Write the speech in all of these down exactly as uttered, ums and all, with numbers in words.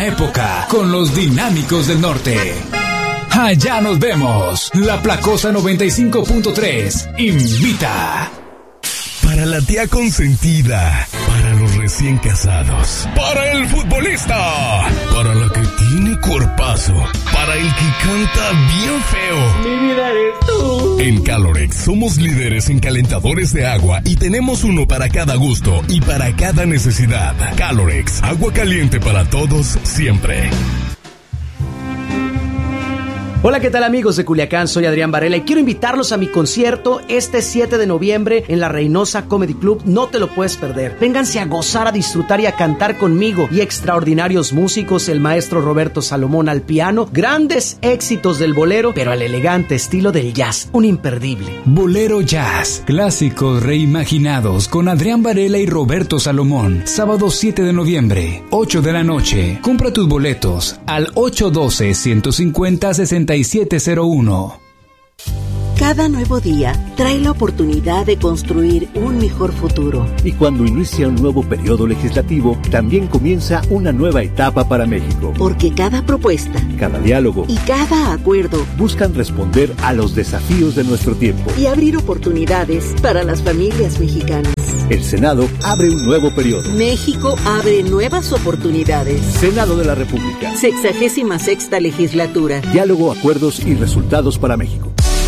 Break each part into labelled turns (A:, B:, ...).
A: nueva época con los Dinámicos del Norte. Allá nos vemos. La Placosa noventa y cinco punto tres invita.
B: Para la tía consentida, para los recién casados, para el futbolista, para la que tiene cuerpazo, para el que canta bien feo.
C: Mi vida eres tú.
B: En Calorex somos líderes en calentadores de agua y tenemos uno para cada gusto y para cada necesidad. Calorex, agua caliente para todos, siempre.
D: Hola, ¿qué tal amigos de Culiacán? Soy Adrián Varela y quiero invitarlos a mi concierto este siete de noviembre en la Reynosa Comedy Club. No te lo puedes perder. Vénganse a gozar, a disfrutar y a cantar conmigo y extraordinarios músicos, el maestro Roberto Salomón al piano, grandes éxitos del bolero, pero al elegante estilo del jazz, un imperdible.
A: Bolero Jazz, clásicos reimaginados con Adrián Varela y Roberto Salomón. Sábado siete de noviembre, ocho de la noche. Compra tus boletos al ocho uno dos, uno cinco cero, sesenta y siete cero uno.
E: Cada nuevo día trae la oportunidad de construir un mejor futuro.
F: Y cuando inicia un nuevo periodo legislativo, también comienza una nueva etapa para México.
E: Porque cada propuesta,
F: cada diálogo
E: y cada acuerdo
F: buscan responder a los desafíos de nuestro tiempo
E: y abrir oportunidades para las familias mexicanas.
F: El Senado abre un nuevo periodo.
E: México abre nuevas oportunidades.
F: Senado de la República.
E: Sexagésima sexta legislatura.
F: Diálogo, acuerdos y resultados para México.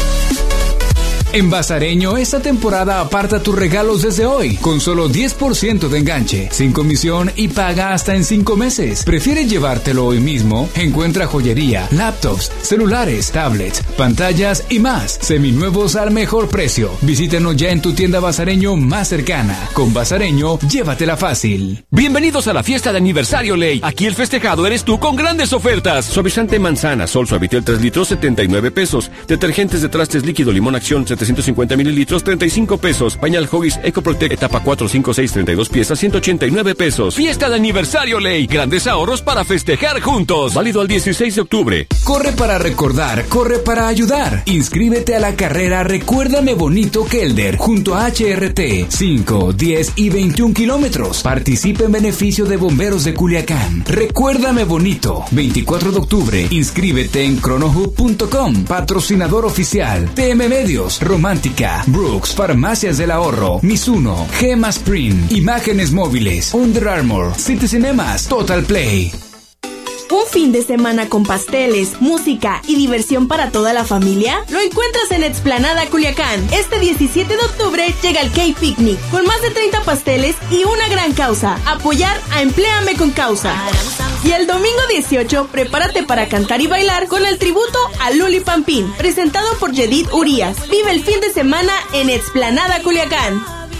A: En Bazareño, esta temporada aparta tus regalos desde hoy, con solo diez por ciento de enganche, sin comisión y paga hasta en cinco meses. ¿Prefieres llevártelo hoy mismo? Encuentra joyería, laptops, celulares, tablets, pantallas y más, seminuevos al mejor precio. Visítanos ya en tu tienda Bazareño más cercana. Con Bazareño, llévatela fácil.
G: Bienvenidos a la fiesta de aniversario Ley. Aquí el festejado eres tú con grandes ofertas. Suavizante manzana, Sol Suavitel tres litros, setenta y nueve pesos. Detergentes de trastes líquido Limón Acción, setecientos cincuenta mililitros, treinta y cinco pesos. Pañal Huggies EcoProtect etapa cuatro, cinco, seis, treinta y dos piezas, ciento ochenta y nueve pesos. Fiesta de aniversario Ley. Grandes ahorros para festejar juntos. Válido al dieciséis de octubre.
A: Corre para recordar, corre para ayudar. Inscríbete a la carrera Recuérdame Bonito Kelder junto a H R T. cinco, diez y veintiún kilómetros. Participa en beneficio de Bomberos de Culiacán. Recuérdame Bonito. veinticuatro de octubre. Inscríbete en cronohub punto com. Patrocinador oficial. T M Medios. Romántica, Brooks, Farmacias del Ahorro, Mizuno, Gema Sprint, Imágenes Móviles, Under Armour, City Cinemas, Total Play.
H: Un fin de semana con pasteles, música y diversión para toda la familia lo encuentras en Explanada Culiacán. Este diecisiete de octubre llega el K-Picnic con más de treinta pasteles y una gran causa: apoyar a Empléame con Causa. Y el domingo dieciocho, prepárate para cantar y bailar con el tributo a Luli Pampín, presentado por Yedid Urias. Vive el fin de semana en Explanada Culiacán.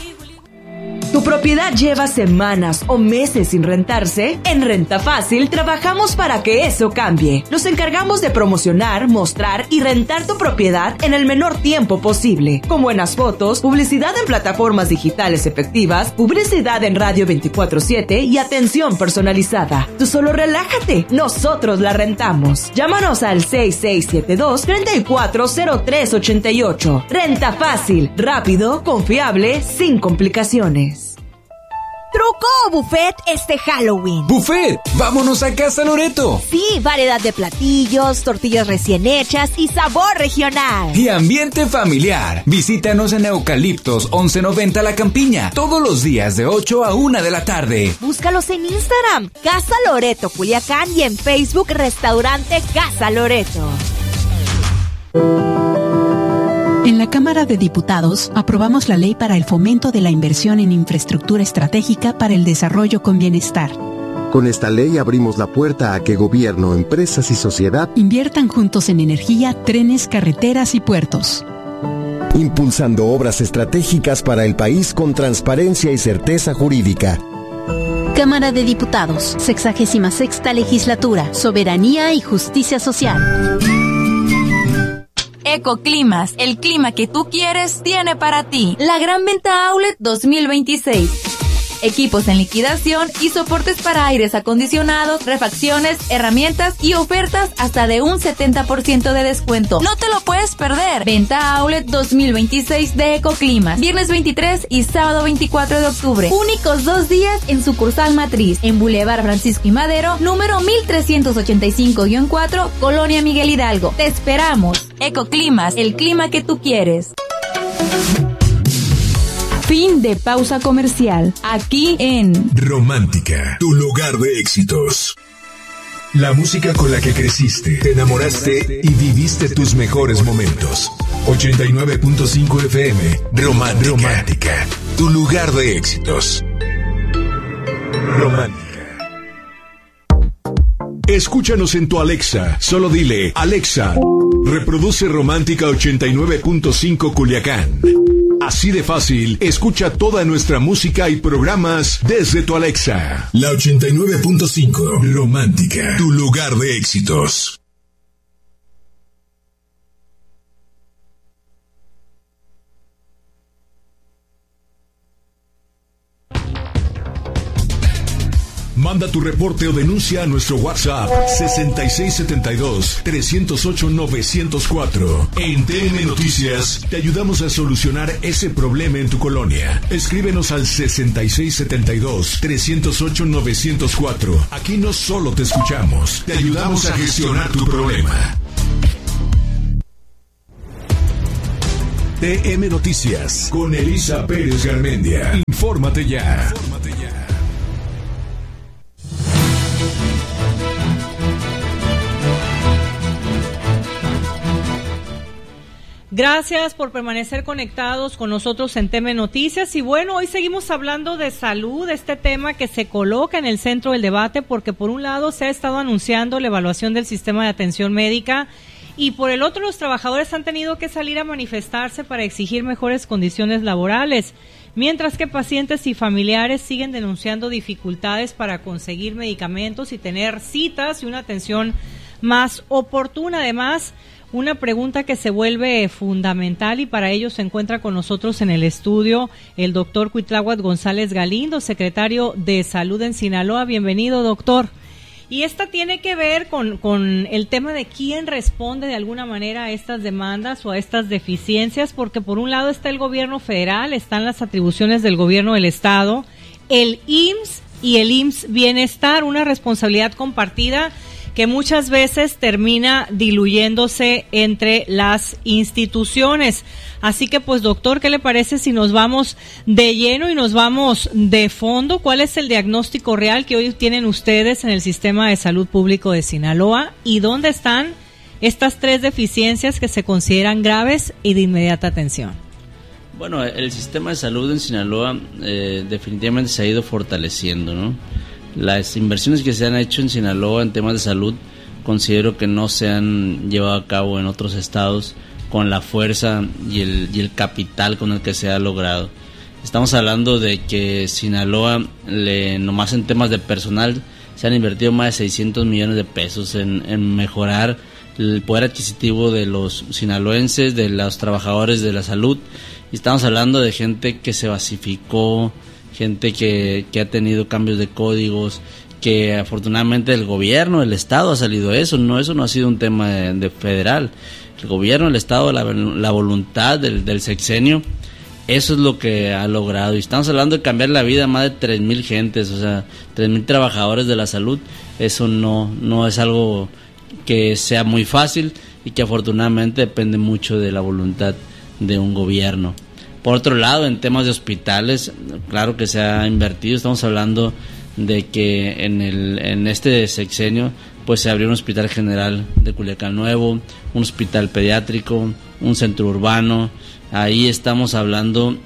H: ¿Tu propiedad lleva semanas o meses sin rentarse? En Renta Fácil trabajamos para que eso cambie. Nos encargamos de promocionar, mostrar y rentar tu propiedad en el menor tiempo posible. Con buenas fotos, publicidad en plataformas digitales efectivas, publicidad en radio veinticuatro siete y atención personalizada. Tú solo relájate, nosotros la rentamos. Llámanos al seis seis siete dos, tres cuatro cero tres ocho ocho. Renta Fácil, rápido, confiable, sin complicaciones.
I: ¿Truco o buffet este Halloween?
A: ¡Buffet! ¡Vámonos a Casa Loreto!
I: Sí, variedad de platillos, tortillas recién hechas y sabor regional.
A: Y ambiente familiar. Visítanos en Eucaliptos once noventa La Campiña, todos los días de ocho a una de la tarde.
I: Búscalos en Instagram, Casa Loreto Culiacán, y en Facebook, Restaurante Casa Loreto.
J: En la Cámara de Diputados aprobamos la ley para el fomento de la inversión en infraestructura estratégica para el desarrollo con bienestar.
K: Con esta ley abrimos la puerta a que gobierno, empresas y sociedad
J: inviertan juntos en energía, trenes, carreteras y puertos.
K: Impulsando obras estratégicas para el país con transparencia y certeza jurídica.
J: Cámara de Diputados, sexagésima sexta legislatura, soberanía y justicia social.
L: Ecoclimas, el clima que tú quieres tiene para ti. La Gran Venta Outlet dos mil veintiséis.
C: equipos en liquidación y soportes para aires acondicionados, refacciones, herramientas y ofertas hasta de un setenta por ciento de descuento. No te lo puedes perder. Venta Outlet dos mil veintiséis de Ecoclimas. Viernes veintitrés y sábado veinticuatro de octubre. Únicos dos días en sucursal matriz. En Boulevard Francisco y Madero, número mil trescientos ochenta y cinco guión cuatro, Colonia Miguel Hidalgo. Te esperamos. Ecoclimas, el clima que tú quieres. Fin de pausa comercial. Aquí en
B: Romántica, tu lugar de éxitos. La música con la que creciste, te enamoraste y viviste tus mejores momentos. ochenta y nueve punto cinco F M, Romántica, Romántica, tu lugar de éxitos. Romántica. Escúchanos en tu Alexa. Solo dile, Alexa, reproduce Romántica ochenta y nueve punto cinco Culiacán. Así de fácil, escucha toda nuestra música y programas desde tu Alexa. La ochenta y nueve punto cinco, Romántica, tu lugar de éxitos. Manda tu reporte o denuncia a nuestro WhatsApp sesenta y seis setenta y dos, trescientos ocho, novecientos cuatro. En T M Noticias te ayudamos a solucionar ese problema en tu colonia. Escríbenos al sesenta y seis setenta y dos, trescientos ocho, novecientos cuatro. Aquí no solo te escuchamos, te ayudamos a gestionar tu problema. T M Noticias con Elisa Pérez Garmendia. Infórmate ya. Infórmate ya.
L: Gracias por permanecer conectados con nosotros en T M Noticias. Y bueno, hoy seguimos hablando de salud, este tema que se coloca en el centro del debate, porque por un lado se ha estado anunciando la evaluación del sistema de atención médica y por el otro los trabajadores han tenido que salir a manifestarse para exigir mejores condiciones laborales, mientras que pacientes y familiares siguen denunciando dificultades para conseguir medicamentos y tener citas y una atención más oportuna. Además, una pregunta que se vuelve fundamental, y para ello se encuentra con nosotros en el estudio el doctor Cuitláhuac González Galindo, secretario de Salud en Sinaloa. Bienvenido, doctor. Y esta tiene que ver con, con el tema de quién responde de alguna manera a estas demandas o a estas deficiencias, porque por un lado está el gobierno federal, están las atribuciones del gobierno del estado, el I M S S y el I M S S Bienestar, una responsabilidad compartida que muchas veces termina diluyéndose entre las instituciones. Así que pues, doctor, ¿qué le parece si nos vamos de lleno y nos vamos de fondo? ¿Cuál es el diagnóstico real que hoy tienen ustedes en el sistema de salud público de Sinaloa y dónde están estas tres deficiencias que se consideran graves y de inmediata atención?
M: Bueno, el sistema de salud en Sinaloa eh, definitivamente se ha ido fortaleciendo, ¿no? Las inversiones que se han hecho en Sinaloa en temas de salud considero que no se han llevado a cabo en otros estados con la fuerza y el, y el capital con el que se ha logrado. Estamos hablando de que Sinaloa, le, nomás en temas de personal, se han invertido más de seiscientos millones de pesos en, en mejorar el poder adquisitivo de los sinaloenses, de los trabajadores de la salud. Y estamos hablando de gente que se basificó, gente que, que ha tenido cambios de códigos, que afortunadamente el gobierno, el estado ha salido de eso, no, eso no ha sido un tema de, de federal, el gobierno, el estado, la, la voluntad del, del sexenio, eso es lo que ha logrado, y estamos hablando de cambiar la vida a más de tres mil gentes, o sea, tres mil trabajadores de la salud. Eso no, no es algo que sea muy fácil y que afortunadamente depende mucho de la voluntad de un gobierno. Por otro lado, en temas de hospitales, claro que se ha invertido. Estamos hablando de que en el en este sexenio pues se abrió un hospital general de Culiacán nuevo, un hospital pediátrico, un centro urbano. Ahí estamos hablando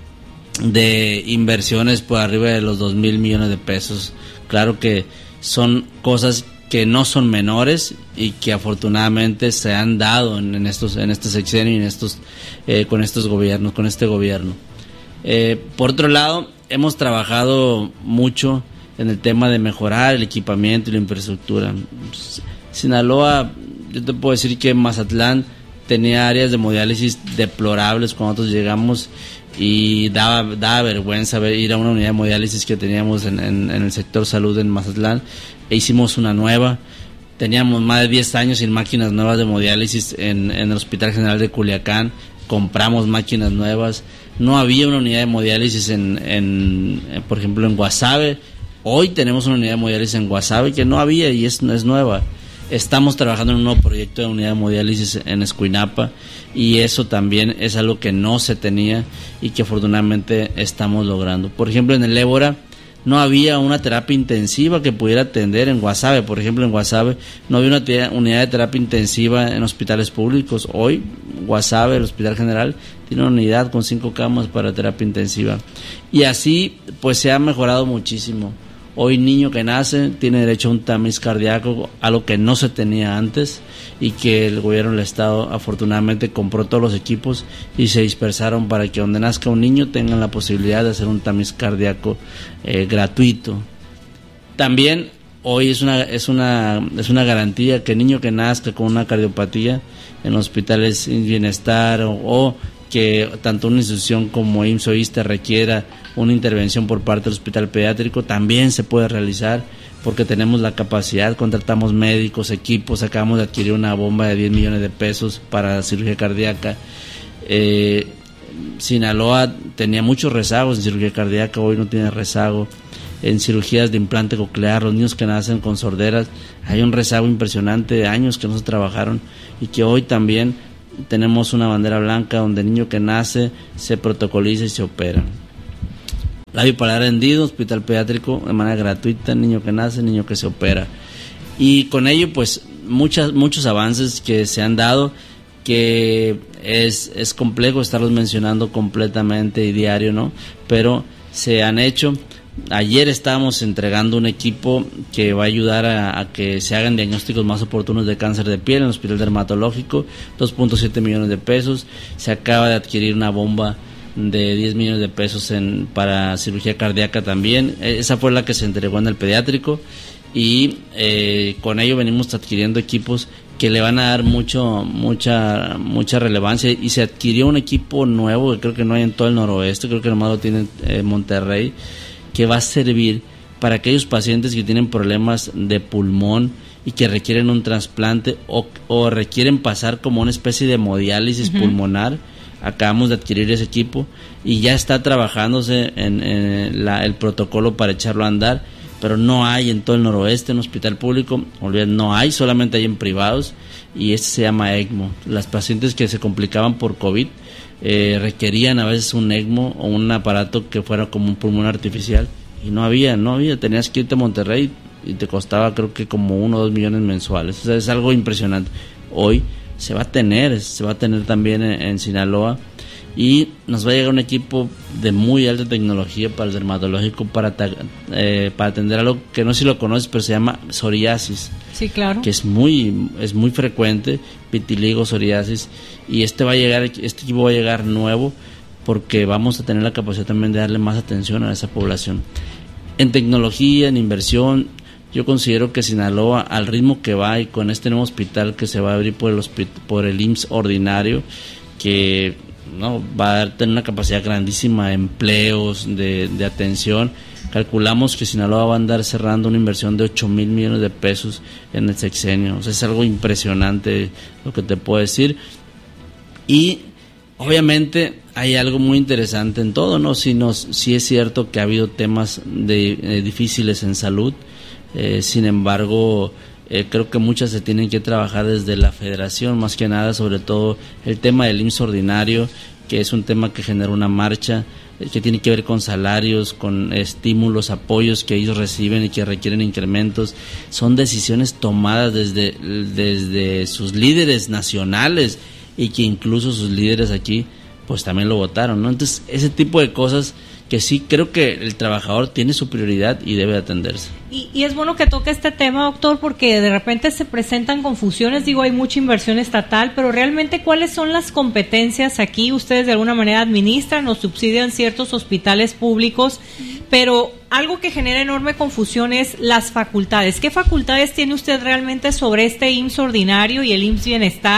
M: de inversiones por arriba de los dos mil millones de pesos. Claro que son cosas que no son menores y que afortunadamente se han dado en, en estos en este sexenio y en estos eh, con estos gobiernos, con este gobierno. Eh, por otro lado, hemos trabajado mucho en el tema de mejorar el equipamiento y la infraestructura. Sinaloa, yo te puedo decir que Mazatlán tenía áreas de hemodiálisis deplorables cuando nosotros llegamos y daba, daba vergüenza ver, ir a una unidad de hemodiálisis que teníamos en, en, en el sector salud en Mazatlán, e hicimos una nueva. Teníamos más de diez años sin máquinas nuevas de hemodiálisis en, en el Hospital General de Culiacán, compramos máquinas nuevas. No había una unidad de hemodiálisis en, en, en por ejemplo, en Guasave. Hoy tenemos una unidad de hemodiálisis en Guasave que no había y es, es nueva. Estamos trabajando en un nuevo proyecto de unidad de hemodiálisis en Escuinapa y eso también es algo que no se tenía y que afortunadamente estamos logrando. Por ejemplo, en el Ébora no había una terapia intensiva que pudiera atender en Guasave. Por ejemplo, en Guasave no había una te- unidad de terapia intensiva en hospitales públicos. Hoy Guasave, el Hospital General, tiene una unidad con cinco camas para terapia intensiva. Y así pues se ha mejorado muchísimo. Hoy niño que nace tiene derecho a un tamiz cardíaco, algo que no se tenía antes y que el gobierno del estado afortunadamente compró todos los equipos y se dispersaron para que donde nazca un niño tengan la posibilidad de hacer un tamiz cardíaco eh, gratuito. También hoy es una es una es una garantía que el niño que nazca con una cardiopatía en los hospitales Bienestar o, o que tanto una institución como I M S S o ISSSTE requiera una intervención por parte del hospital pediátrico, también se puede realizar porque tenemos la capacidad, contratamos médicos, equipos, acabamos de adquirir una bomba de diez millones de pesos para cirugía cardíaca. Eh, Sinaloa tenía muchos rezagos en cirugía cardíaca, hoy no tiene rezago. En cirugías de implante coclear, los niños que nacen con sorderas, hay un rezago impresionante de años que no se trabajaron y que hoy también tenemos una bandera blanca donde el niño que nace se protocoliza y se opera. Labio paladar hendido, hospital pediátrico de manera gratuita, niño que nace, niño que se opera. Y con ello pues muchas, muchos avances que se han dado, que es, es complejo estarlos mencionando completamente y diario, ¿no? Pero se han hecho. Ayer estábamos entregando un equipo que va a ayudar a, a que se hagan diagnósticos más oportunos de cáncer de piel en el hospital dermatológico, dos punto siete millones de pesos. Se acaba de adquirir una bomba de diez millones de pesos en, para cirugía cardíaca también. Esa fue la que se entregó en el pediátrico y eh, con ello venimos adquiriendo equipos que le van a dar mucho mucha mucha relevancia y se adquirió un equipo nuevo que creo que no hay en todo el noroeste, creo que nomás lo tiene eh, Monterrey, que va a servir para aquellos pacientes que tienen problemas de pulmón y que requieren un trasplante o, o requieren pasar como una especie de hemodiálisis uh-huh. pulmonar. Acabamos de adquirir ese equipo y ya está trabajándose en, en la, el protocolo para echarlo a andar, pero no hay en todo el noroeste, en hospital público, olviden, no hay, solamente hay en privados y este se llama ECMO. Las pacientes que se complicaban por COVID eh, requerían a veces un ECMO o un aparato que fuera como un pulmón artificial y no había, no había, tenías que irte a Monterrey y te costaba creo que como uno o dos millones mensuales, o sea, es algo impresionante. Hoy se va a tener, se va a tener también en, en Sinaloa y nos va a llegar un equipo de muy alta tecnología para el dermatológico para, eh, para atender algo que no sé si lo conoces, pero se llama psoriasis.
L: Sí, claro.
M: Que es muy es muy frecuente, vitiligo, psoriasis, y este va a llegar este equipo va a llegar nuevo porque vamos a tener la capacidad también de darle más atención a esa población. En tecnología, en inversión, yo considero que Sinaloa, al ritmo que va y con este nuevo hospital que se va a abrir por el, hospi- por el I M S S ordinario, que no va a tener una capacidad grandísima de empleos, de, de atención, calculamos que Sinaloa va a andar cerrando una inversión de ocho mil millones de pesos en el sexenio. O sea, es algo impresionante lo que te puedo decir. Y obviamente hay algo muy interesante en todo, ¿no? Si, nos, si es cierto que ha habido temas de, de difíciles en salud. Eh, sin embargo, eh, creo que muchas se tienen que trabajar desde la federación, más que nada, sobre todo el tema del I M S S ordinario, que es un tema que genera una marcha, eh, que tiene que ver con salarios, con estímulos, apoyos que ellos reciben y que requieren incrementos. Son decisiones tomadas desde, desde sus líderes nacionales y que incluso sus líderes aquí pues también lo votaron, ¿no? Entonces, ese tipo de cosas que sí creo que el trabajador tiene su prioridad y debe atenderse.
L: Y, y es bueno que toque este tema, doctor, porque de repente se presentan confusiones. Digo, hay mucha inversión estatal, pero realmente ¿cuáles son las competencias aquí? Ustedes de alguna manera administran o subsidian ciertos hospitales públicos, pero algo que genera enorme confusión es las facultades. ¿Qué facultades tiene usted realmente sobre este I M S S ordinario y el I M S S Bienestar?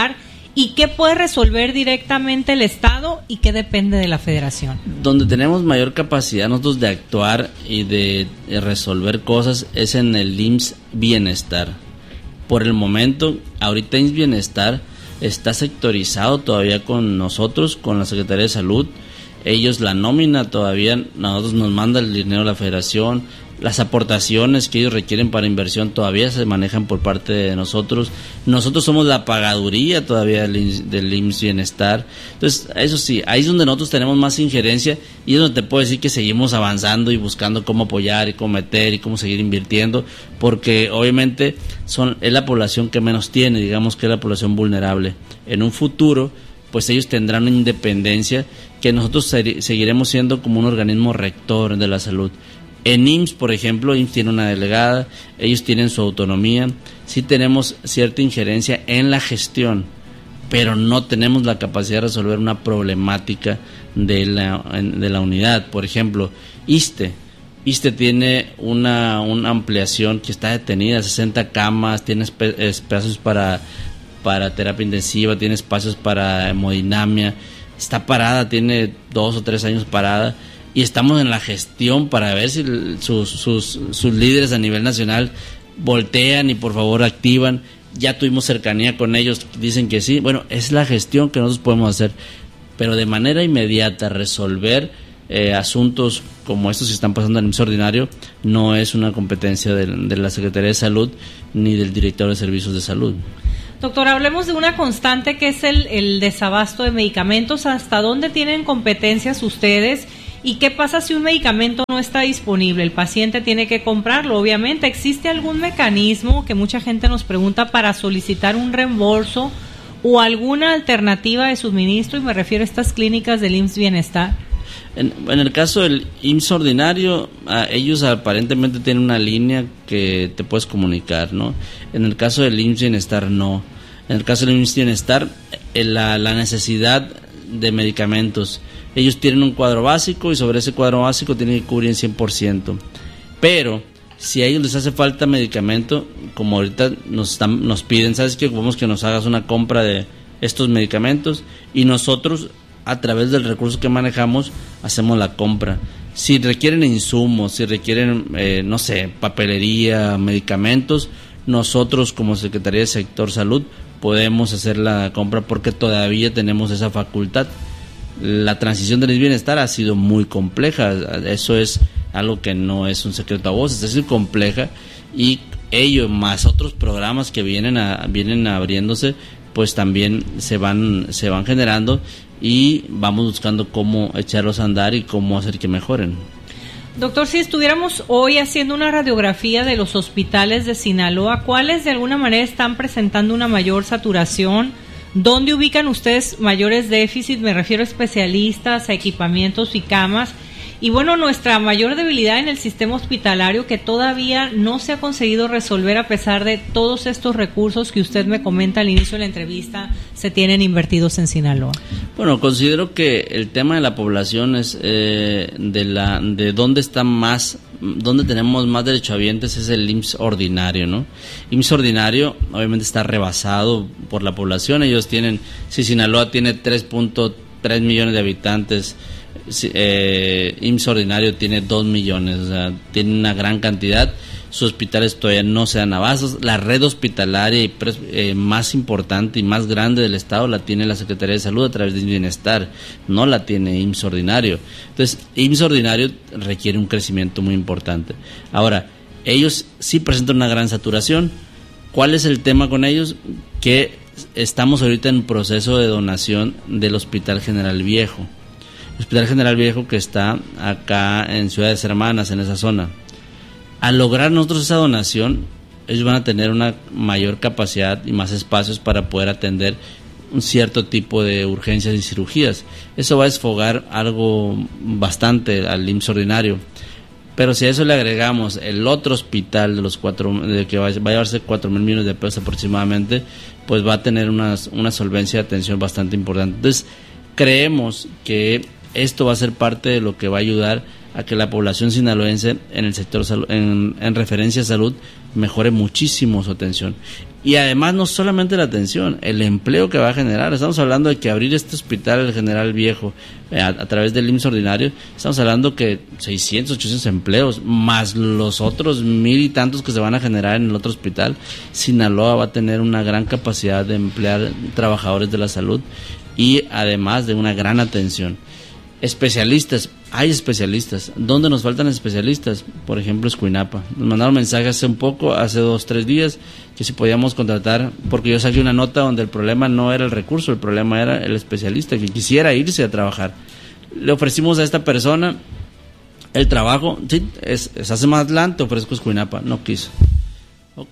L: ¿Y qué puede resolver directamente el Estado y qué depende de la Federación?
M: Donde tenemos mayor capacidad nosotros de actuar y de resolver cosas es en el I M S S Bienestar. Por el momento, ahorita I M S S Bienestar está sectorizado todavía con nosotros, con la Secretaría de Salud. Ellos la nómina todavía, nosotros nos manda el dinero a la Federación. Las aportaciones que ellos requieren para inversión todavía se manejan por parte de nosotros. Nosotros somos la pagaduría todavía del, del I M S S Bienestar. Entonces, eso sí, ahí es donde nosotros tenemos más injerencia y es donde te puedo decir que seguimos avanzando y buscando cómo apoyar y cómo meter y cómo seguir invirtiendo, porque obviamente son es la población que menos tiene, digamos que es la población vulnerable. En un futuro, pues ellos tendrán una independencia que nosotros ser, seguiremos siendo como un organismo rector de la salud. En I M S S, por ejemplo, I M S S tiene una delegada, ellos tienen su autonomía, sí tenemos cierta injerencia en la gestión, pero no tenemos la capacidad de resolver una problemática de la, de la unidad. Por ejemplo, ISSSTE, ISSSTE tiene una, una ampliación que está detenida, sesenta camas, tiene espe- espacios para, para terapia intensiva, tiene espacios para hemodinamia, está parada, tiene dos o tres años parada, y estamos en la gestión para ver si sus, sus, sus líderes a nivel nacional voltean y por favor activan. Ya tuvimos cercanía con ellos, dicen que sí. Bueno, es la gestión que nosotros podemos hacer, pero de manera inmediata resolver eh, asuntos como estos que están pasando en el I M S S ordinario no es una competencia de, de la Secretaría de Salud ni del Director de Servicios de Salud.
L: Doctor, hablemos de una constante que es el, el desabasto de medicamentos. ¿Hasta dónde tienen competencias ustedes? ¿Y qué pasa si un medicamento no está disponible? El paciente tiene que comprarlo, obviamente. ¿Existe algún mecanismo que mucha gente nos pregunta para solicitar un reembolso o alguna alternativa de suministro? Y me refiero a estas clínicas del I M S S Bienestar.
M: En, en el caso del I M S S ordinario, a ellos aparentemente tienen una línea que te puedes comunicar, ¿no? En el caso del I M S S Bienestar, no. En el caso del I M S S Bienestar, la, la necesidad de medicamentos, ellos tienen un cuadro básico y sobre ese cuadro básico tienen que cubrir en cien por ciento. Pero si a ellos les hace falta medicamento, como ahorita nos están, nos piden, ¿sabes qué? Ocupamos que nos hagas una compra de estos medicamentos y nosotros, a través del recurso que manejamos, hacemos la compra. Si requieren insumos, si requieren, eh, no sé, papelería, medicamentos, nosotros como Secretaría de Sector Salud podemos hacer la compra porque todavía tenemos esa facultad. La transición del bienestar ha sido muy compleja, eso es algo que no es un secreto a voces, es muy compleja, y ello más otros programas que vienen a, vienen abriéndose, pues también se van se van generando y vamos buscando cómo echarlos a andar y cómo hacer que mejoren.
L: Doctor, si estuviéramos hoy haciendo una radiografía de los hospitales de Sinaloa, ¿cuáles de alguna manera están presentando una mayor saturación? ¿Dónde ubican ustedes mayores déficits? Me refiero a especialistas, a equipamientos y camas. Y bueno, nuestra mayor debilidad en el sistema hospitalario que todavía no se ha conseguido resolver a pesar de todos estos recursos que usted me comenta al inicio de la entrevista se tienen invertidos en Sinaloa.
M: Bueno, considero que el tema de la población es eh, de la de dónde está más, dónde tenemos más derechohabientes es el I M S S ordinario, ¿no? I M S S ordinario obviamente está rebasado por la población. Ellos tienen, si Sinaloa tiene tres punto tres millones de habitantes, Eh, I M S S ordinario tiene dos millones, o sea, tiene una gran cantidad. Sus hospitales todavía no se dan abastos. La red hospitalaria y pres, eh, más importante y más grande del estado la tiene la Secretaría de Salud a través de Bienestar, no la tiene I M S S ordinario. Entonces, I M S S ordinario requiere un crecimiento muy importante. Ahora, ellos sí presentan una gran saturación. ¿Cuál es el tema con ellos? Que estamos ahorita en proceso de donación del Hospital General Viejo. Hospital General Viejo que está acá en Ciudades Hermanas, en esa zona. Al lograr nosotros esa donación, ellos van a tener una mayor capacidad y más espacios para poder atender un cierto tipo de urgencias y cirugías. Eso va a desfogar algo bastante al I M S S ordinario. Pero si a eso le agregamos el otro hospital de los cuatro, de que va a llevarse cuatro mil millones de pesos aproximadamente, pues va a tener una, una solvencia de atención bastante importante. Entonces, creemos que esto va a ser parte de lo que va a ayudar a que la población sinaloense en el sector salud, en, en referencia a salud, mejore muchísimo su atención. Y además no solamente la atención, el empleo que va a generar. Estamos hablando de que abrir este hospital, el General Viejo, eh, a, a través del I M S S ordinario, estamos hablando que seiscientos, ochocientos empleos, más los otros mil y tantos que se van a generar en el otro hospital. Sinaloa va a tener una gran capacidad de emplear trabajadores de la salud y además de una gran atención. Especialistas, hay especialistas. ¿Dónde nos faltan especialistas? Por ejemplo, Escuinapa. Nos mandaron mensajes hace un poco, hace dos, tres días, que si podíamos contratar, porque yo saqué una nota donde el problema no era el recurso, el problema era el especialista, que quisiera irse a trabajar. Le ofrecimos a esta persona el trabajo, sí, es, es hace Mazatlán, te ofrezco Escuinapa, no quiso. Ok.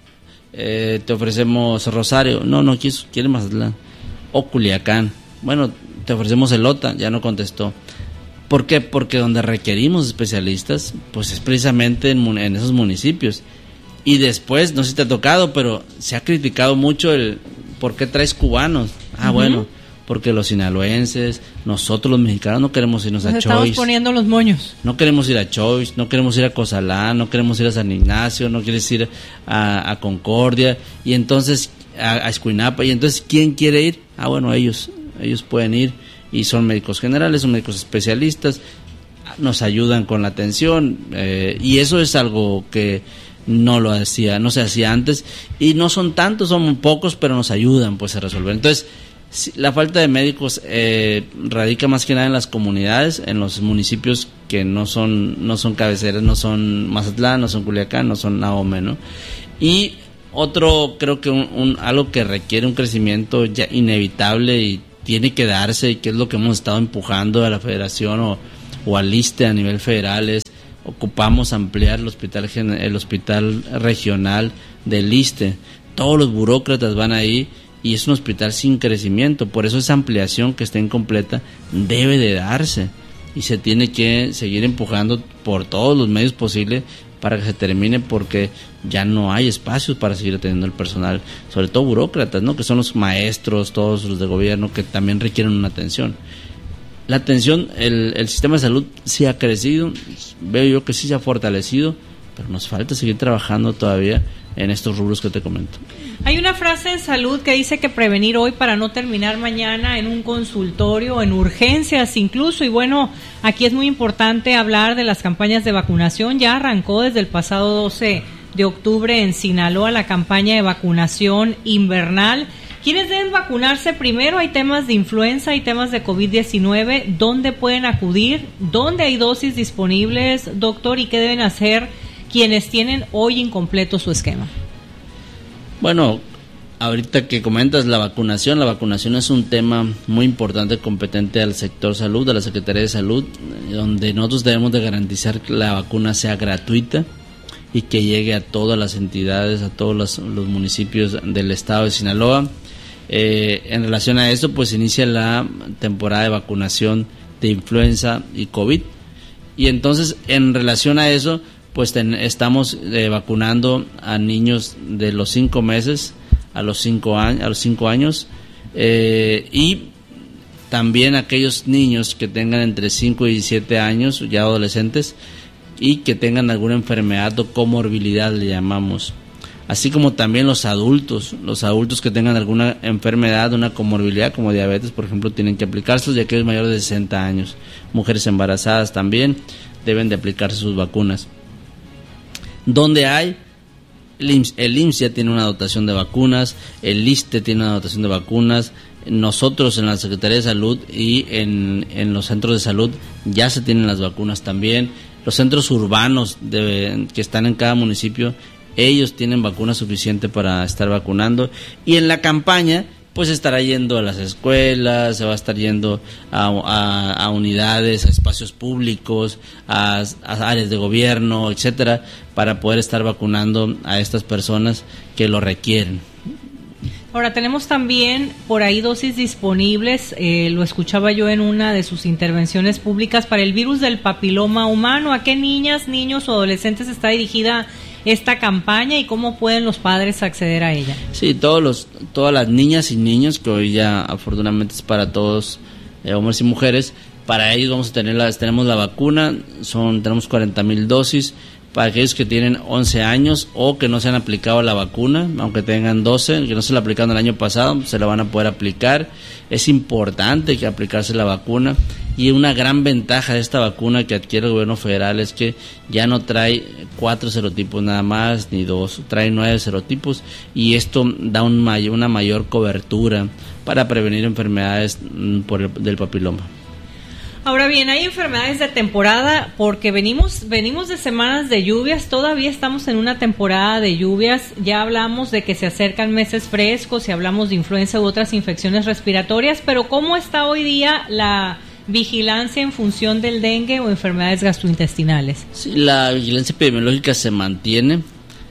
M: Eh, te ofrecemos Rosario, no, no quiso, quiere Mazatlán. O Culiacán, bueno, te ofrecemos Elota, ya no contestó. ¿Por qué? Porque donde requerimos especialistas, pues es precisamente en, en esos municipios. Y después, no sé si te ha tocado, pero se ha criticado mucho el ¿por qué traes cubanos? Ah, uh-huh. Bueno, porque los sinaloenses, nosotros los mexicanos no queremos irnos
L: Nos
M: a
L: estamos
M: Choice.
L: poniendo los moños.
M: No queremos ir a Choice, no queremos ir a Cozalá, no queremos ir a San Ignacio, no quieres ir a, a Concordia, y entonces a, a Escuinapa, y entonces ¿quién quiere ir? Ah, bueno, ellos, ellos pueden ir. Y son médicos generales, son médicos especialistas, nos ayudan con la atención, eh, y eso es algo que no lo hacía, no se hacía antes, y no son tantos, son pocos, pero nos ayudan pues a resolver. Entonces, la falta de médicos eh, radica más que nada en las comunidades, en los municipios que no son, no son cabeceras, no son Mazatlán, no son Culiacán, no son Nahome, ¿no? Y otro, creo que un, un, algo que requiere un crecimiento ya inevitable y tiene que darse, y que es lo que hemos estado empujando a la federación o, o al ISSSTE a nivel federal, es ocupamos ampliar el hospital el hospital regional del ISSSTE. Todos los burócratas van ahí y es un hospital sin crecimiento, por eso esa ampliación que está incompleta debe de darse y se tiene que seguir empujando por todos los medios posibles para que se termine, porque ya no hay espacios para seguir atendiendo el personal, sobre todo burócratas, ¿no? Que son los maestros, todos los de gobierno, que también requieren una atención. La atención, el, el sistema de salud sí ha crecido, veo yo que sí se ha fortalecido, pero nos falta seguir trabajando todavía en estos rubros que te comento.
L: Hay una frase en salud que dice que prevenir hoy para no terminar mañana en un consultorio, en urgencias incluso, y bueno, aquí es muy importante hablar de las campañas de vacunación. Ya arrancó desde el pasado doce de octubre en Sinaloa la campaña de vacunación invernal. ¿Quiénes deben vacunarse primero? Hay temas de influenza, hay temas de covid diecinueve. ¿Dónde pueden acudir? ¿Dónde hay dosis disponibles, doctor? ¿Y qué deben hacer quienes tienen hoy incompleto su esquema?
M: Bueno, ahorita que comentas la vacunación, la vacunación es un tema muy importante, competente al sector salud, a la Secretaría de Salud, donde nosotros debemos de garantizar que la vacuna sea gratuita y que llegue a todas las entidades, a todos los, los municipios del estado de Sinaloa. Eh, en relación a eso, pues inicia la temporada de vacunación de influenza y COVID, y entonces en relación a eso, pues ten, estamos eh, vacunando a niños de los cinco meses a los cinco años, a los cinco años, eh, y también aquellos niños que tengan entre cinco y siete años, ya adolescentes, y que tengan alguna enfermedad o comorbilidad, le llamamos. Así como también los adultos, los adultos que tengan alguna enfermedad, una comorbilidad como diabetes, por ejemplo, tienen que aplicarse, ya que es mayor de sesenta años. Mujeres embarazadas también deben de aplicarse sus vacunas. Donde hay, el I M S S, el I M S S ya tiene una dotación de vacunas, el ISSSTE tiene una dotación de vacunas, nosotros en la Secretaría de Salud y en, en los centros de salud ya se tienen las vacunas también. Los centros urbanos de, que están en cada municipio, ellos tienen vacuna suficiente para estar vacunando, y en la campaña pues estará yendo a las escuelas, se va a estar yendo a, a, a unidades, a espacios públicos, a, a áreas de gobierno, etcétera, para poder estar vacunando a estas personas que lo requieren.
L: Ahora, tenemos también por ahí dosis disponibles, eh, lo escuchaba yo en una de sus intervenciones públicas, para el virus del papiloma humano. ¿A qué niñas, niños o adolescentes está dirigida esta campaña y cómo pueden los padres acceder a ella?
M: Sí, todos los, todas las niñas y niños, que hoy ya afortunadamente es para todos, eh, hombres y mujeres, para ellos vamos a tener las, tenemos la vacuna, son tenemos cuarenta mil dosis, para aquellos que tienen once años o que no se han aplicado la vacuna, aunque tengan doce, que no se la aplicaron el año pasado, se la van a poder aplicar. Es importante que aplicarse la vacuna, y una gran ventaja de esta vacuna que adquiere el gobierno federal es que ya no trae cuatro serotipos nada más, ni dos, trae nueve serotipos, y esto da un may- una mayor cobertura para prevenir enfermedades por el, del papiloma.
L: Ahora bien, hay enfermedades de temporada porque venimos venimos de semanas de lluvias, todavía estamos en una temporada de lluvias, ya hablamos de que se acercan meses frescos y hablamos de influenza u otras infecciones respiratorias, pero ¿cómo está hoy día la vigilancia en función del dengue o enfermedades gastrointestinales?
M: Sí, la vigilancia epidemiológica se mantiene,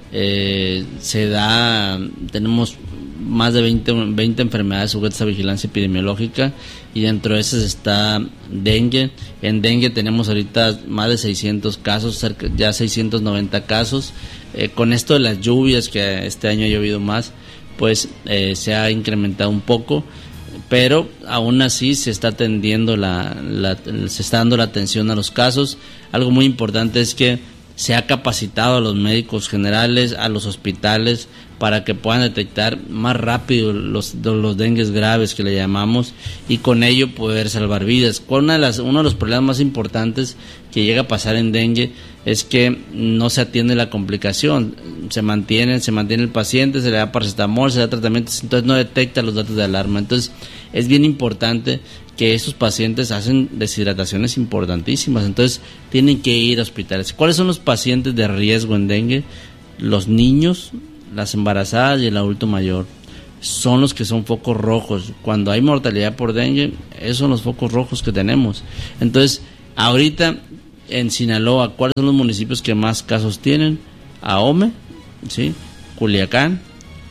M: eh, se da, tenemos más de veinte, veinte enfermedades sujetas a vigilancia epidemiológica, y dentro de esas está dengue. En dengue tenemos ahorita más de seiscientos casos, cerca, ya seiscientos noventa casos. Eh, con esto de las lluvias, que este año ha llovido más, pues eh, se ha incrementado un poco, pero aún así se está atendiendo la, la, se está dando la atención a los casos. Algo muy importante es que se ha capacitado a los médicos generales, a los hospitales, para que puedan detectar más rápido los, los dengues graves, que le llamamos, y con ello poder salvar vidas. Una de las, uno de los problemas más importantes que llega a pasar en dengue es que no se atiende la complicación, se mantiene, se mantiene el paciente, se le da paracetamol, se le da tratamientos, entonces no detecta los datos de alarma. Entonces es bien importante que estos pacientes hacen deshidrataciones importantísimas, entonces tienen que ir a hospitales. ¿Cuáles son los pacientes de riesgo en dengue? Los niños, las embarazadas y el adulto mayor. Son los que son focos rojos. Cuando hay mortalidad por dengue, esos son los focos rojos que tenemos. Entonces, ahorita en Sinaloa, ¿cuáles son los municipios que más casos tienen? Ahome, ¿sí? Culiacán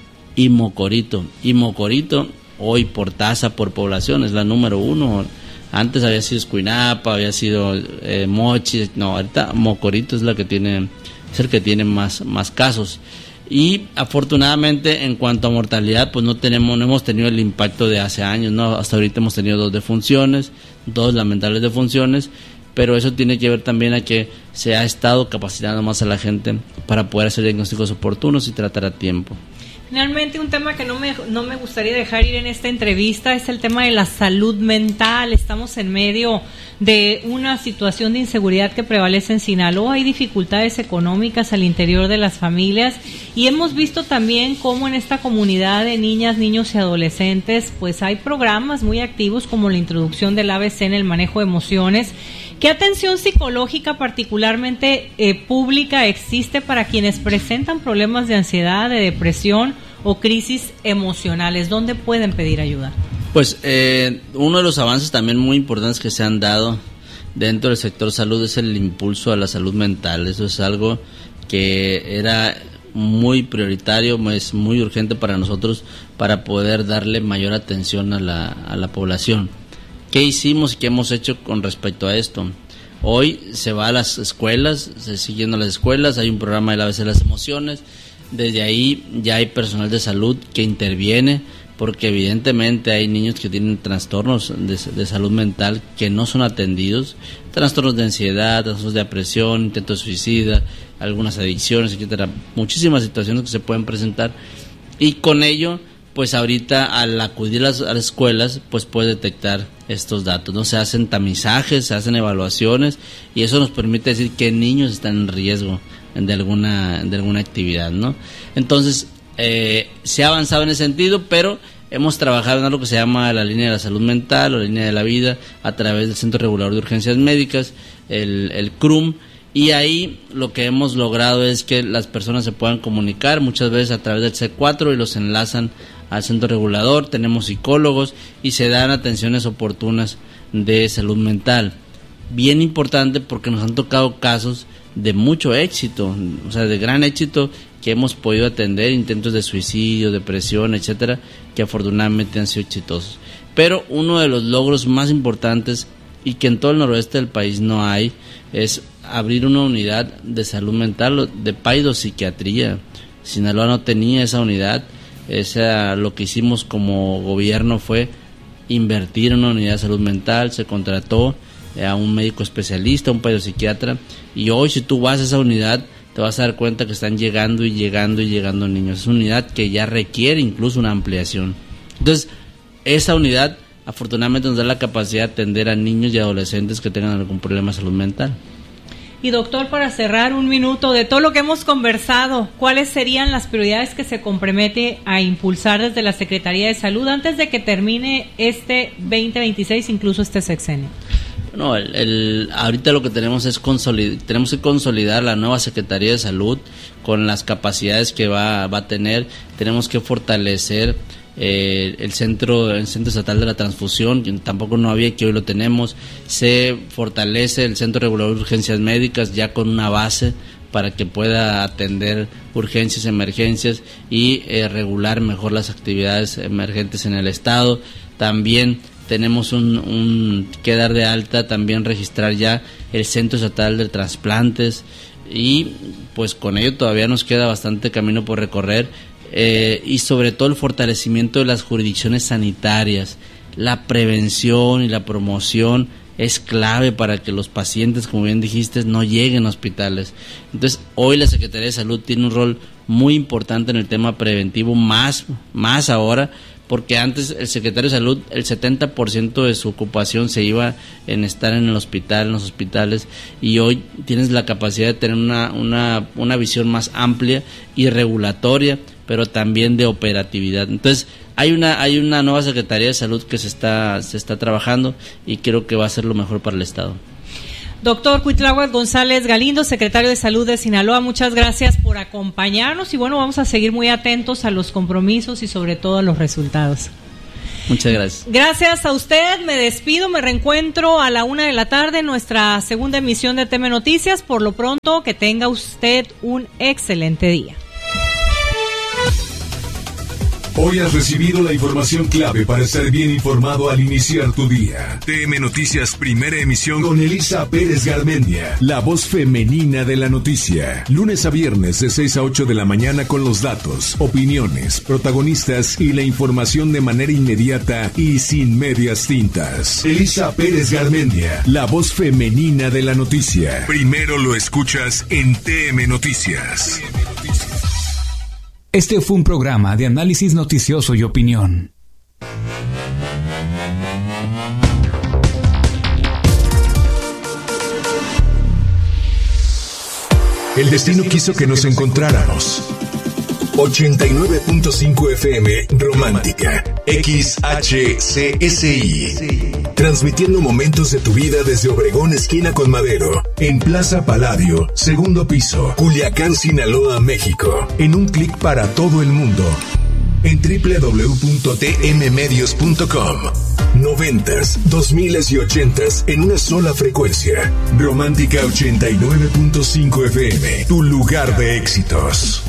M: y Mocorito. Y Mocorito, hoy por tasa, por población, es la número uno. Antes había sido Escuinapa, había sido eh, Mochis. No, ahorita Mocorito es la que tiene, es el que tiene más, más casos. Y afortunadamente, en cuanto a mortalidad, pues no tenemos, no hemos tenido el impacto de hace años, ¿no? Hasta ahorita hemos tenido dos defunciones, dos lamentables defunciones, pero eso tiene que ver también a que se ha estado capacitando más a la gente para poder hacer diagnósticos oportunos y tratar a tiempo.
L: Finalmente, un tema que no me, no me gustaría dejar ir en esta entrevista es el tema de la salud mental. Estamos en medio de una situación de inseguridad que prevalece en Sinaloa. Hay dificultades económicas al interior de las familias, y hemos visto también cómo en esta comunidad de niñas, niños y adolescentes pues hay programas muy activos como la introducción del A B C en el manejo de emociones. ¿Qué atención psicológica particularmente eh, pública existe para quienes presentan problemas de ansiedad, de depresión o crisis emocionales? ¿Dónde pueden pedir ayuda?
M: Pues eh, uno de los avances también muy importantes que se han dado dentro del sector salud es el impulso a la salud mental. Eso es algo que era muy prioritario, es muy urgente para nosotros para poder darle mayor atención a la, a la población. ¿Qué hicimos y qué hemos hecho con respecto a esto? Hoy se va a las escuelas, se sigue yendo a las escuelas, hay un programa de la A B C de las emociones, desde ahí ya hay personal de salud que interviene, porque evidentemente hay niños que tienen trastornos de, de salud mental que no son atendidos, trastornos de ansiedad, trastornos de depresión, intentos de suicida, algunas adicciones, etcétera, muchísimas situaciones que se pueden presentar, y con ello pues ahorita al acudir a las, a las escuelas, pues puede detectar estos datos, ¿no? Se hacen tamizajes, se hacen evaluaciones, y eso nos permite decir qué niños están en riesgo de alguna, de alguna actividad, ¿no? Entonces, eh, se ha avanzado en ese sentido, pero hemos trabajado en algo que se llama la línea de la salud mental o la línea de la vida a través del Centro Regulador de Urgencias Médicas, el, el C R U M, y ahí lo que hemos logrado es que las personas se puedan comunicar muchas veces a través del C cuatro y los enlazan al centro regulador. Tenemos psicólogos y se dan atenciones oportunas de salud mental. Bien importante, porque nos han tocado casos de mucho éxito, o sea, de gran éxito, que hemos podido atender, intentos de suicidio, depresión, etcétera, que afortunadamente han sido exitosos. Pero uno de los logros más importantes, y que en todo el noroeste del país no hay, es abrir una unidad de salud mental, de paidopsiquiatría. Sinaloa no tenía esa unidad. Esa, lo que hicimos como gobierno fue invertir en una unidad de salud mental, se contrató a un médico especialista, un pedopsiquiatra, y hoy si tú vas a esa unidad te vas a dar cuenta que están llegando y llegando y llegando niños. Es una unidad que ya requiere incluso una ampliación. Entonces, esa unidad afortunadamente nos da la capacidad de atender a niños y adolescentes que tengan algún problema de salud mental.
L: Y doctor, para cerrar un minuto, de todo lo que hemos conversado, ¿cuáles serían las prioridades que se compromete a impulsar desde la Secretaría de Salud antes de que termine este veinte veintiséis, incluso este sexenio?
M: No, el, el, ahorita lo que tenemos es consolidar, tenemos que consolidar la nueva Secretaría de Salud con las capacidades que va, va a tener. Tenemos que fortalecer eh, el centro, el Centro Estatal de la Transfusión, que tampoco no había, que hoy lo tenemos. Se fortalece el Centro Regulador de Urgencias Médicas ya con una base para que pueda atender urgencias, emergencias y eh, regular mejor las actividades emergentes en el estado. También tenemos un, un que dar de alta, también registrar ya el Centro Estatal de Trasplantes, y pues con ello todavía nos queda bastante camino por recorrer, eh, y sobre todo el fortalecimiento de las jurisdicciones sanitarias. La prevención y la promoción es clave para que los pacientes, como bien dijiste, no lleguen a hospitales. Entonces, hoy la Secretaría de Salud tiene un rol muy importante en el tema preventivo, más, más ahora, porque antes el secretario de Salud, el setenta por ciento de su ocupación se iba en estar en el hospital, en los hospitales, y hoy tienes la capacidad de tener una, una, una visión más amplia y regulatoria, pero también de operatividad. Entonces, hay una hay una nueva Secretaría de Salud que se está se está trabajando y creo que va a ser lo mejor para el Estado.
L: Doctor Cuitláhuac González Galindo, secretario de Salud de Sinaloa, muchas gracias por acompañarnos y bueno, vamos a seguir muy atentos a los compromisos y sobre todo a los resultados.
M: Muchas gracias.
L: Gracias a usted, me despido, me reencuentro a la una de la tarde en nuestra segunda emisión de T M Noticias. Por lo pronto, que tenga usted un excelente día.
B: Hoy has recibido la información clave para estar bien informado al iniciar tu día. T M Noticias, primera emisión con Elisa Pérez Garmendia, la voz femenina de la noticia. Lunes a viernes de seis a ocho de la mañana con los datos, opiniones, protagonistas y la información de manera inmediata y sin medias tintas. Elisa Pérez Garmendia, la voz femenina de la noticia. Primero lo escuchas en T M Noticias. T M Noticias.
A: Este fue un programa de análisis noticioso y opinión.
B: El destino quiso que nos encontráramos. ochenta y nueve punto cinco F M Romántica, X H C S I, transmitiendo momentos de tu vida desde Obregón, esquina con Madero, en Plaza Palladio, segundo piso, Culiacán, Sinaloa, México, en un clic para todo el mundo, en doble u doble u doble u punto t m medios punto com. Noventas, dos miles y ochentas en una sola frecuencia. Romántica ochenta y nueve punto cinco F M, tu lugar de éxitos.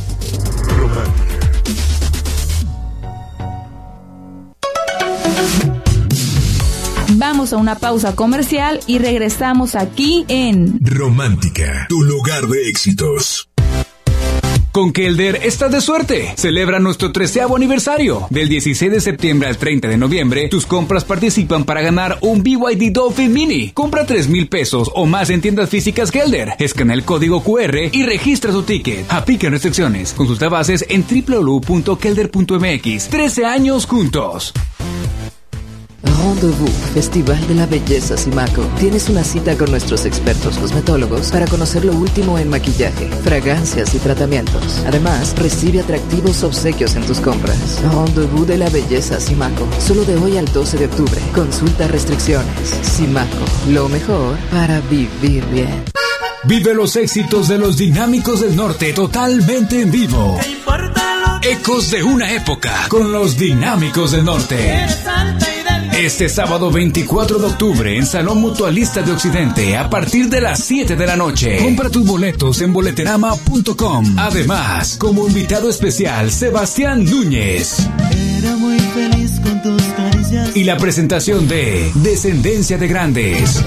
C: Vamos a una pausa comercial y regresamos aquí en
B: Romántica, tu lugar de éxitos.
A: Con Kelder estás de suerte. Celebra nuestro treceavo aniversario. Del dieciséis de septiembre al treinta de noviembre, tus compras participan para ganar un B Y D Dolphin Mini. Compra tres mil pesos o más en tiendas físicas Kelder. Escanea el código Q R y registra tu ticket. Aplica restricciones. Consulta bases en doble u doble u doble u punto kelder punto m x. trece años juntos.
N: Rendezvous, Festival de la Belleza Simaco. Tienes una cita con nuestros expertos cosmetólogos para conocer lo último en maquillaje, fragancias y tratamientos. Además, recibe atractivos obsequios en tus compras. Rendezvous de la Belleza Simaco. Solo de hoy al doce de octubre. Consulta restricciones. Simaco, lo mejor para vivir bien.
A: Vive los éxitos de los Dinámicos del Norte totalmente en vivo. Ecos de una época con los Dinámicos del Norte. Este sábado veinticuatro de octubre en Salón Mutualista de Occidente a partir de las siete de la noche. Compra tus boletos en boleterama punto com. Además, como invitado especial, Sebastián Núñez.
O: Era muy feliz con tus caricias.
A: Y la presentación de Descendencia de Grandes.